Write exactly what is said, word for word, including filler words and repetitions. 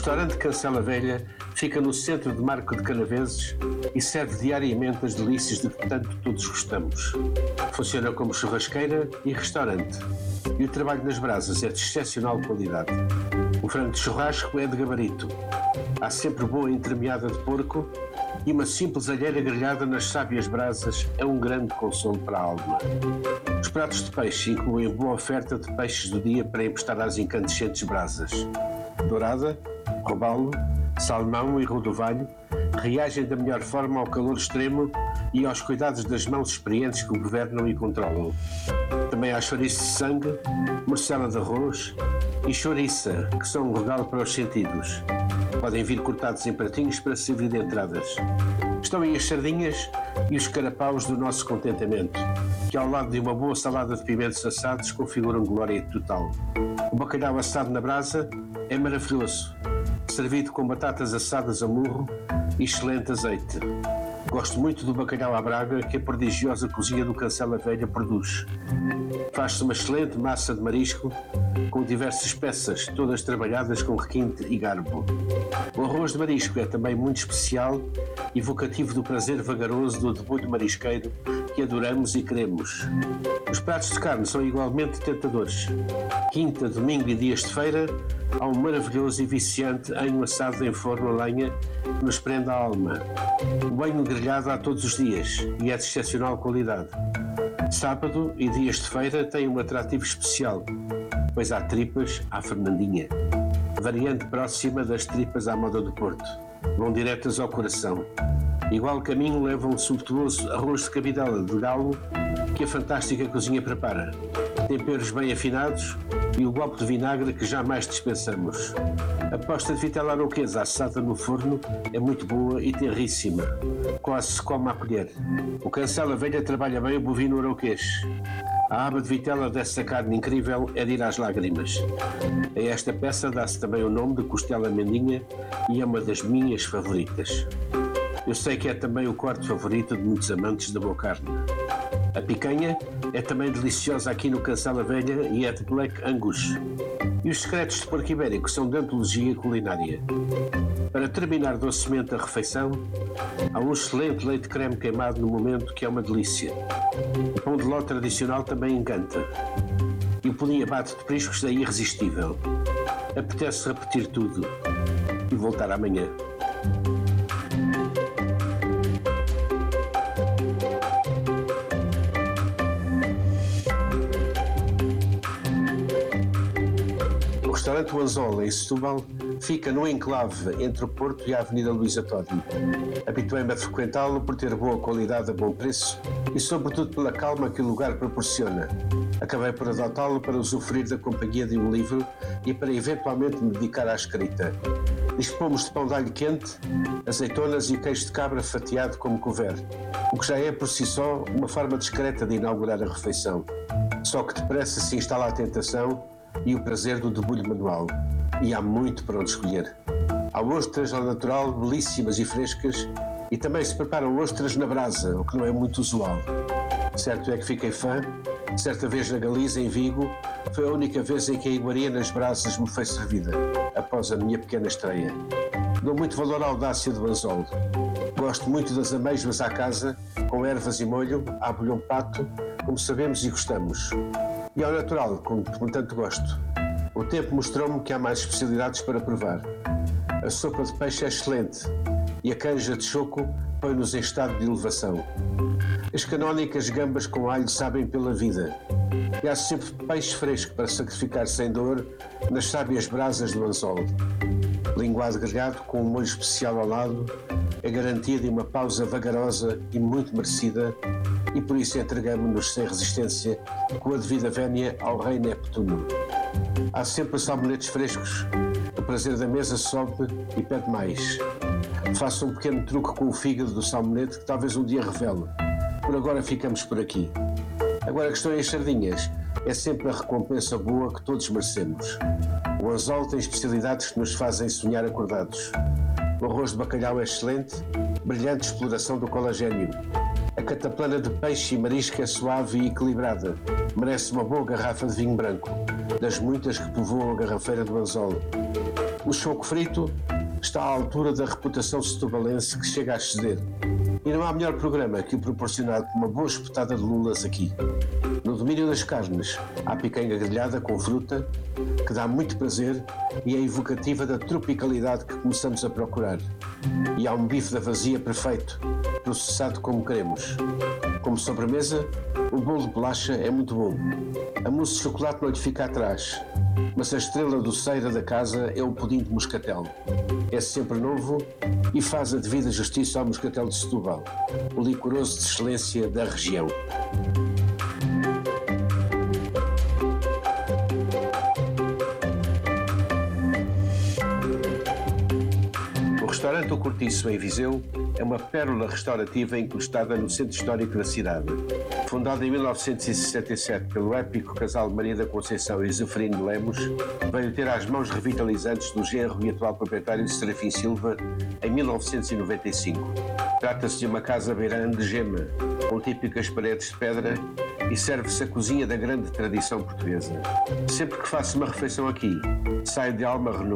restaurante Cancela Velha fica no centro de Marco de Canaveses e serve diariamente as delícias de que tanto todos gostamos. Funciona como churrasqueira e restaurante, e o trabalho nas brasas é de excepcional qualidade. O frango de churrasco é de gabarito. Há sempre boa entremeada de porco e uma simples alheira grelhada nas sábias brasas é um grande consolo para a alma. Os pratos de peixe incluem boa oferta de peixes do dia para emprestar às incandescentes brasas. Dourada, robalo, salmão e rodovalho reagem da melhor forma ao calor extremo e aos cuidados das mãos experientes que o governam e controlam. Também há chouriço de sangue, morcela de arroz e chouriça, que são um regalo para os sentidos. Podem vir cortados em pratinhos para servir de entradas. Estão aí as sardinhas e os carapaus do nosso contentamento, que ao lado de uma boa salada de pimentos assados configuram glória total. O bacalhau assado na brasa é maravilhoso, servido com batatas assadas a murro e excelente azeite. Gosto muito do bacalhau à Braga que a prodigiosa cozinha do Cancela Velha produz. Faz-se uma excelente massa de marisco com diversas peças, todas trabalhadas com requinte e garbo. O arroz de marisco é também muito especial, evocativo do prazer vagaroso do debulho marisqueiro que adoramos e queremos. Os pratos de carne são igualmente tentadores. Quinta, domingo e dias de feira há um maravilhoso e viciante enho assado em forno a lenha que nos prende a alma. O enho grelhado há todos os dias e é de excepcional qualidade. Sábado e dias de feira têm um atrativo especial, pois há tripas à Fernandinha, variante próxima das tripas à moda do Porto. Vão diretas ao coração. Igual caminho leva um sumptuoso arroz de cabidela de galo que a fantástica cozinha prepara. Temperos bem afinados e o golpe de vinagre que jamais dispensamos. A posta de vitela aroquesa assada no forno é muito boa e terríssima. Quase se come à colher. O Cancela Velha trabalha bem o bovino aroquês. A aba de vitela dessa carne incrível é de ir às lágrimas. A esta peça dá-se também o nome de costela mendinha e é uma das minhas favoritas. Eu sei que é também o corte favorito de muitos amantes da boa carne. A picanha é também deliciosa aqui no Cancela Velha e é de Black Angus. E os secretos de porco ibérico são de antologia culinária. Para terminar docemente a refeição, há um excelente leite creme queimado no momento que é uma delícia. O pão de ló tradicional também encanta. E o pudim abate de priscos é irresistível. Apetece repetir tudo e voltar amanhã. O restaurante O Anzola, em Setúbal, fica no enclave entre o Porto e a Avenida Luísa Todi. Habituei-me a frequentá-lo por ter boa qualidade a bom preço e sobretudo pela calma que o lugar proporciona. Acabei por adotá-lo para usufruir da companhia de um livro e para eventualmente me dedicar à escrita. Dispomos de pão de alho quente, azeitonas e queijo de cabra fatiado como couver, o que já é por si só uma forma discreta de inaugurar a refeição. Só que depressa se instala a tentação e o prazer do debulho manual. E há muito para onde escolher. Há ostras ao natural, belíssimas e frescas, e também se preparam ostras na brasa, o que não é muito usual. Certo é que fiquei fã. Certa vez na Galiza, em Vigo, foi a única vez em que a iguaria nas brasas me foi servida, após a minha pequena estreia. Dou muito valor à audácia do Anzola. Gosto muito das amêijoas à casa, com ervas e molho, à bolhão pato, como sabemos e gostamos. E ao natural, como, como tanto gosto. O tempo mostrou-me que há mais especialidades para provar. A sopa de peixe é excelente e a canja de choco põe-nos em estado de elevação. As canónicas gambas com alho sabem pela vida. E há sempre peixe fresco para sacrificar sem dor nas sábias brasas do Anzola. Linguado grelhado com um molho especial ao lado é garantia de uma pausa vagarosa e muito merecida, e por isso entregamos-nos sem resistência com a devida vénia ao rei Neptuno. Há sempre salmonetes frescos. O prazer da mesa sobe e pede mais. Faço um pequeno truque com o fígado do salmonete que talvez um dia revele. Por agora ficamos por aqui. Agora que estou em sardinhas, é sempre a recompensa boa que todos merecemos. O anzol tem especialidades que nos fazem sonhar acordados. O arroz de bacalhau é excelente, brilhante exploração do colagênio. A cataplana de peixe e marisco é suave e equilibrada. Merece uma boa garrafa de vinho branco. das muitas que povoam a garrafeira do Anzol. O choco frito está à altura da reputação setubalense que chega a exceder. E não há melhor programa que o proporcionado por uma boa espetada de lulas aqui. No domínio das carnes, há picanha grelhada com fruta, que dá muito prazer e é evocativa da tropicalidade que começamos a procurar. E há um bife da vazia perfeito, processado como queremos. Como sobremesa, o bolo de bolacha é muito bom. A mousse de chocolate não lhe fica atrás, mas a estrela doceira da casa é o pudim de moscatel. É sempre novo e faz a devida justiça ao moscatel de Setúbal, o licoroso de excelência da região. O restaurante O Cortiço, em Viseu, é uma pérola restaurativa encostada no centro histórico da cidade. Fundado em mil novecentos e sessenta e sete pelo épico casal Maria da Conceição e Zeferino Lemos, veio ter às mãos revitalizantes do genro e atual proprietário Serafim Silva em mil novecentos e noventa e cinco. Trata-se de uma casa beirã de gema, com típicas paredes de pedra, e serve-se a cozinha da grande tradição portuguesa. Sempre que faço uma refeição aqui, saio de alma renovada.